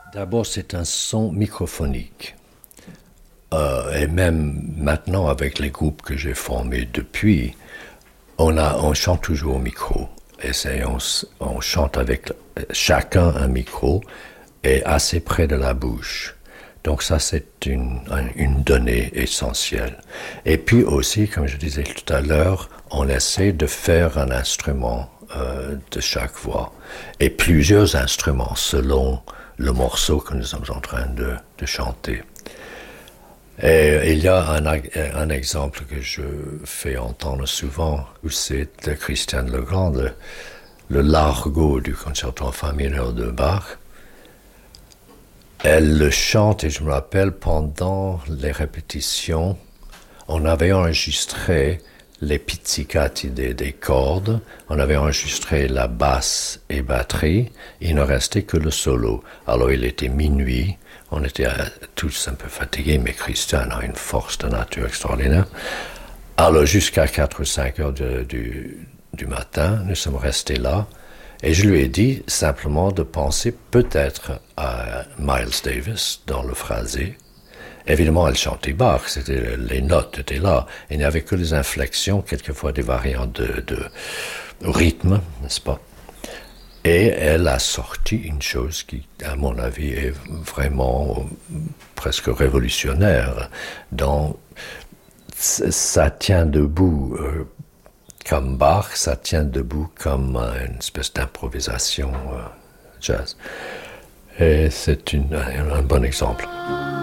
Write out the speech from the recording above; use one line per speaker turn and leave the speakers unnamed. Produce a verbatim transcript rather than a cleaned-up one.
D'abord, c'est un son microphonique. Euh, et même maintenant, avec les groupes que j'ai formés depuis, on, a, on chante toujours au micro. Et c'est, on, on chante avec chacun un micro et assez près de la bouche. Donc ça, c'est une, une donnée essentielle. Et puis aussi, comme je disais tout à l'heure, on essaie de faire un instrument euh, de chaque voix. Et plusieurs instruments selon le morceau que nous sommes en train de, de chanter. Et il y a un, un exemple que je fais entendre souvent, où c'est de Christiane Legrand, le, le Largo du concerto en fa mineur de Bach. Elle le chante, et je me rappelle, pendant les répétitions, on avait enregistré les pizzicati des, des cordes, on avait enregistré la basse et batterie, il ne restait que le solo. Alors il était minuit, on était tous un peu fatigués, mais Christiane a une force de nature extraordinaire. Alors jusqu'à quatre ou cinq heures de, du, du matin, nous sommes restés là, et je lui ai dit simplement de penser peut-être à Miles Davis dans le phrasé. Évidemment, elle chantait Bach, c'était, les notes étaient là. Il n'y avait que les inflexions, quelquefois des variantes de, de rythme, n'est-ce pas? Et elle a sorti une chose qui, à mon avis, est vraiment presque révolutionnaire. Dans, ça tient debout euh, comme Bach, ça tient debout comme une espèce d'improvisation euh, jazz. Et c'est une, un, un bon exemple.